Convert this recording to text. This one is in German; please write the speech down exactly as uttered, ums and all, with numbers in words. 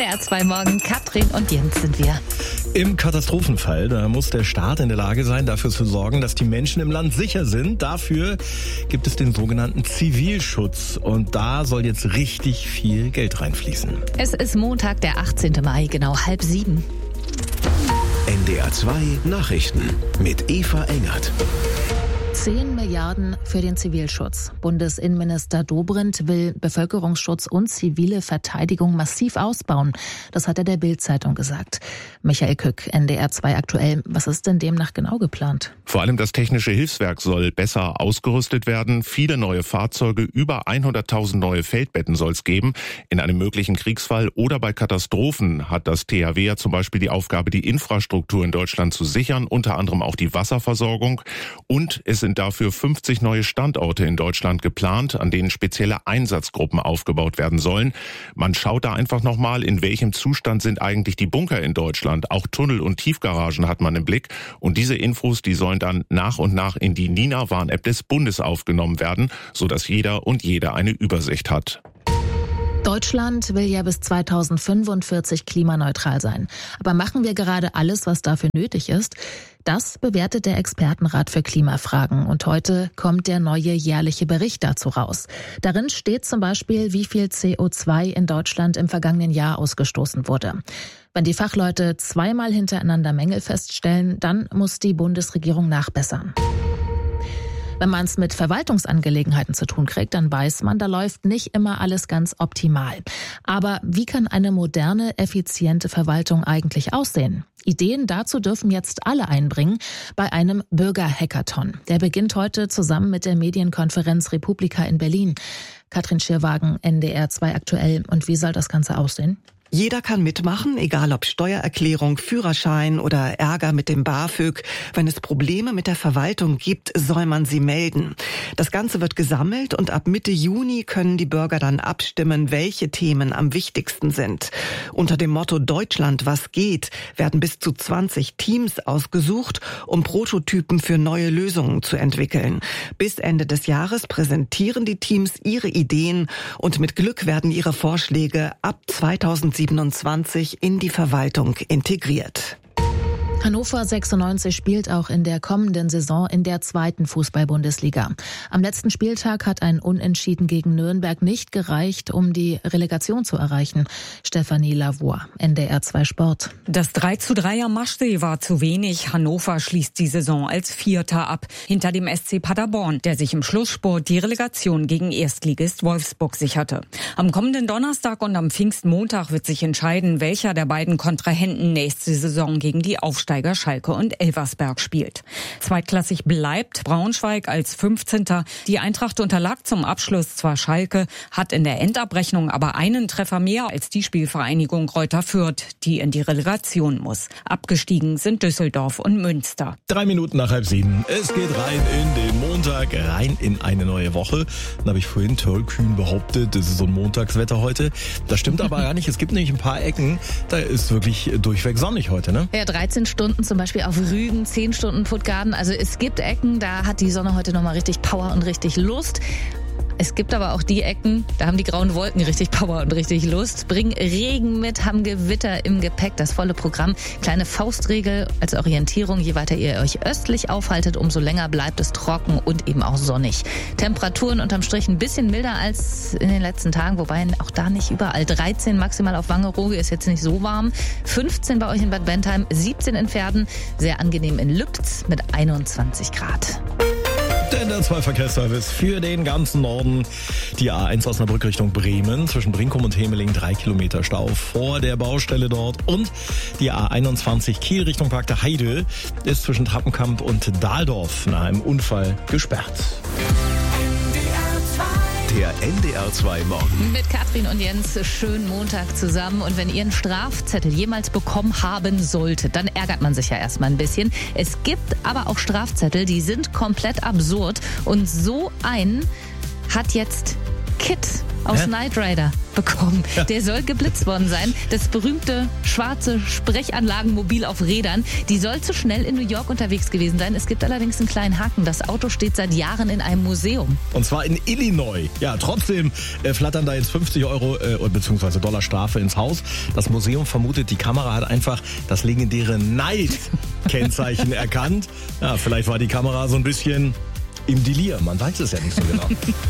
R zwei Morgen, Katrin und Jens sind wir. Im Katastrophenfall, da muss der Staat in der Lage sein, dafür zu sorgen, dass die Menschen im Land sicher sind. Dafür gibt es den sogenannten Zivilschutz. Und da soll jetzt richtig viel Geld reinfließen. Es ist Montag, der achtzehnten Mai, genau halb sieben. N D R zwei Nachrichten mit Eva Engert. zehn Milliarden für den Zivilschutz. Bundesinnenminister Dobrindt will Bevölkerungsschutz und zivile Verteidigung massiv ausbauen. Das hat er der Bild-Zeitung gesagt. Michael Kück, N D R zwei aktuell. Was ist denn demnach genau geplant? Vor allem das technische Hilfswerk soll besser ausgerüstet werden. Viele neue Fahrzeuge, über hunderttausend neue Feldbetten soll es geben. In einem möglichen Kriegsfall oder bei Katastrophen hat das T H W ja zum Beispiel die Aufgabe, die Infrastruktur in Deutschland zu sichern, unter anderem auch die Wasserversorgung. Und es sind dafür fünfzig neue Standorte in Deutschland geplant, an denen spezielle Einsatzgruppen aufgebaut werden sollen. Man schaut da einfach nochmal, in welchem Zustand sind eigentlich die Bunker in Deutschland. Auch Tunnel und Tiefgaragen hat man im Blick. Und diese Infos, die sollen dann nach und nach in die Nina-Warn-App des Bundes aufgenommen werden, sodass jeder und jede eine Übersicht hat. Deutschland will ja bis zweitausendfünfundvierzig klimaneutral sein. Aber machen wir gerade alles, was dafür nötig ist? Das bewertet der Expertenrat für Klimafragen. Und heute kommt der neue jährliche Bericht dazu raus. Darin steht zum Beispiel, wie viel C O zwei in Deutschland im vergangenen Jahr ausgestoßen wurde. Wenn die Fachleute zweimal hintereinander Mängel feststellen, dann muss die Bundesregierung nachbessern. Wenn man es mit Verwaltungsangelegenheiten zu tun kriegt, dann weiß man, da läuft nicht immer alles ganz optimal. Aber wie kann eine moderne, effiziente Verwaltung eigentlich aussehen? Ideen dazu dürfen jetzt alle einbringen bei einem Bürger-Hackathon. Der beginnt heute zusammen mit der Medienkonferenz Republika in Berlin. Katrin Schirwagen, N D R zwei aktuell. Und wie soll das Ganze aussehen? Jeder kann mitmachen, egal ob Steuererklärung, Führerschein oder Ärger mit dem BAföG. Wenn es Probleme mit der Verwaltung gibt, soll man sie melden. Das Ganze wird gesammelt und ab Mitte Juni können die Bürger dann abstimmen, welche Themen am wichtigsten sind. Unter dem Motto Deutschland, was geht, werden bis zu zwanzig Teams ausgesucht, um Prototypen für neue Lösungen zu entwickeln. Bis Ende des Jahres präsentieren die Teams ihre Ideen und mit Glück werden ihre Vorschläge ab zweitausendsiebenundzwanzig in die Verwaltung integriert. Hannover sechsundneunzig spielt auch in der kommenden Saison in der zweiten Fußball-Bundesliga. Am letzten Spieltag hat ein Unentschieden gegen Nürnberg nicht gereicht, um die Relegation zu erreichen. Stefanie Lavoie, N D R zwei Sport. Das drei zu drei am Maschsee war zu wenig. Hannover schließt die Saison als Vierter ab, hinter dem S C Paderborn, der sich im Schlussspurt die Relegation gegen Erstligist Wolfsburg sicherte. Am kommenden Donnerstag und am Pfingstmontag wird sich entscheiden, welcher der beiden Kontrahenten nächste Saison gegen die Aufsteiger Schalke und Elversberg spielt. Zweitklassig bleibt Braunschweig als fünfzehnter Die Eintracht unterlag zum Abschluss zwar Schalke, hat in der Endabrechnung aber einen Treffer mehr als die Spielvereinigung Greuther Fürth, die in die Relegation muss. Abgestiegen sind Düsseldorf und Münster. Drei Minuten nach halb sieben. Es geht rein in den Montag, rein in eine neue Woche. Dann habe ich vorhin tollkühn behauptet, das ist so ein Montagswetter heute. Das stimmt aber gar nicht. Es gibt nämlich ein paar Ecken, da ist wirklich durchweg sonnig heute, ne? Ja, dreizehn Stunden zum Beispiel auf Rügen, zehn Stunden Puttgarden. Also es gibt Ecken, da hat die Sonne heute nochmal richtig Power und richtig Lust. Es gibt aber auch die Ecken, da haben die grauen Wolken richtig Power und richtig Lust, bringen Regen mit, haben Gewitter im Gepäck, das volle Programm. Kleine Faustregel als Orientierung, je weiter ihr euch östlich aufhaltet, umso länger bleibt es trocken und eben auch sonnig. Temperaturen unterm Strich ein bisschen milder als in den letzten Tagen, wobei auch da nicht überall. dreizehn maximal auf Wangerooge, ist jetzt nicht so warm. fünfzehn bei euch in Bad Bentheim, siebzehn in Verden, sehr angenehm in Lübz mit einundzwanzig Grad. Der N D R zwei Verkehrsservice für den ganzen Norden. Die A eins Osnabrück Richtung Bremen. Zwischen Brinkum und Hemeling drei Kilometer Stau vor der Baustelle dort. Und die A einundzwanzig Kiel Richtung Park der Heide ist zwischen Trappenkamp und Dahldorf nach einem Unfall gesperrt. Der N D R zwei Morgen. Mit Katrin und Jens schönen Montag zusammen. Und wenn ihr einen Strafzettel jemals bekommen haben solltet, dann ärgert man sich ja erstmal ein bisschen. Es gibt aber auch Strafzettel, die sind komplett absurd. Und so einen hat jetzt Kit aus Hä? Knight Rider bekommen. Ja. Der soll geblitzt worden sein. Das berühmte schwarze Sprechanlagenmobil auf Rädern. Die soll zu schnell in New York unterwegs gewesen sein. Es gibt allerdings einen kleinen Haken. Das Auto steht seit Jahren in einem Museum. Und zwar in Illinois. Ja, trotzdem äh, flattern da jetzt fünfzig Euro äh, bzw. Dollar Strafe ins Haus. Das Museum vermutet, die Kamera hat einfach das legendäre Knight-Kennzeichen erkannt. Ja, vielleicht war die Kamera so ein bisschen im Delir. Man weiß es ja nicht so genau.